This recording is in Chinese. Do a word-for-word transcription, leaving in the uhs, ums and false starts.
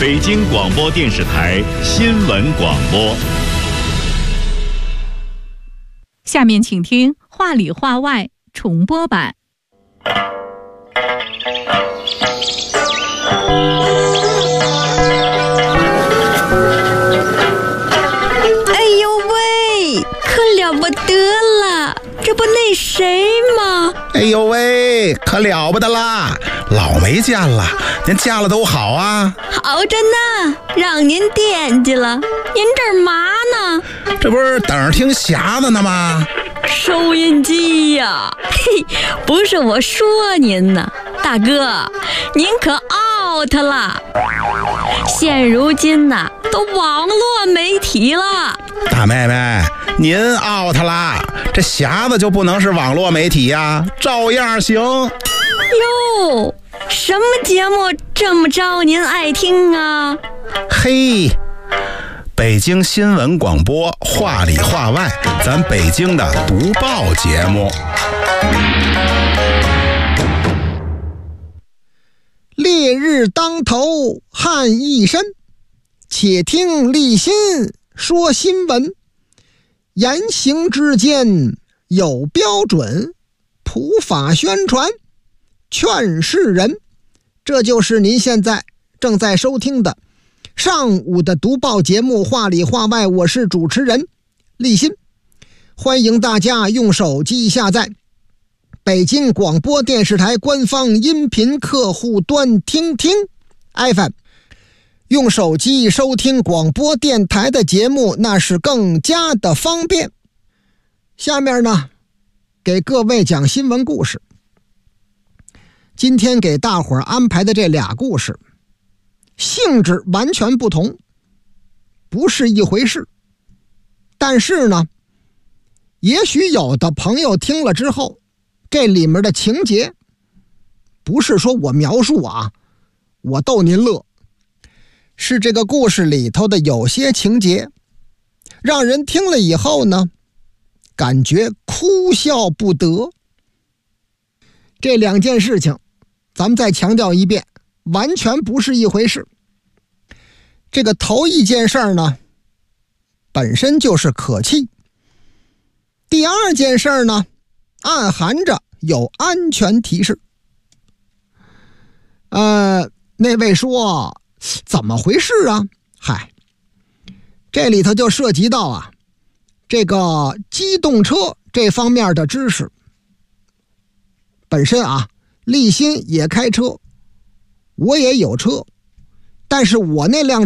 北京广播电视台新闻广播。 下面请听话里话外重播版。 哎呦喂，可了不得了，这不那谁吗？ 哎呦喂，可了不得啦，老没见了，您见了都好啊。 好着呢，让您惦记了。您这儿嘛呢？ 这不是等着听匣子呢吗？ 收音机呀，嘿，不是我说您呢，大哥，您可 out 了。现如今呐，都网络媒体了。 大妹妹，您 out 了，这匣子就不能是网络媒体呀，照样行。 哟，什么节目这么招您爱听啊？ 嘿，北京新闻广播话里话外，咱北京的读报节目。 烈日当头，汗一身，且听立新说新闻。言行之间有标准，普法宣传，劝世人。这就是您现在正在收听的上午的读报节目话里话外，我是主持人立新。欢迎大家用手机下载北京广播电视台官方音频客户端听听 F M， 用手机收听广播电台的节目，那是更加的方便。下面呢，给各位讲新闻故事。今天给大伙儿安排的这俩故事性质完全不同，不是一回事。但是呢，也许有的朋友听了之后，这里面的情节不是说我描述啊，我逗您乐，是这个故事里头的有些情节让人听了以后呢，感觉哭笑不得。这两件事情咱们再强调一遍，完全不是一回事。这个头一件事呢，本身就是可气。第二件事呢，暗含着有安全提示。呃，那位说怎么回事啊？嗨，这里头就涉及到啊，这个机动车这方面的知识。本身啊，立新也开车，我也有车，但是我那辆